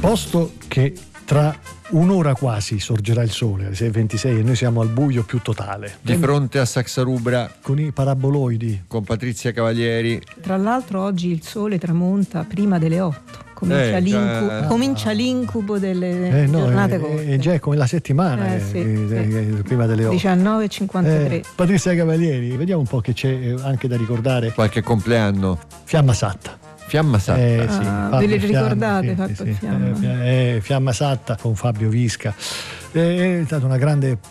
Posto che tra un'ora quasi sorgerà il sole alle 6:26 e noi siamo al buio più totale. Di fronte a Saxarubra con i paraboloidi. Con Patrizia Cavalieri. Tra l'altro oggi il sole tramonta prima delle 8. Comincia l'incubo delle giornate corte. È già come la settimana, prima delle 8. 19:53. Patrizia Cavalieri, vediamo un po' che c'è anche da ricordare. Qualche compleanno. Fiamma Satta. Fiamma Satta. Ve le ricordate? Fiamma Satta con Fabio Visca. È stata una grande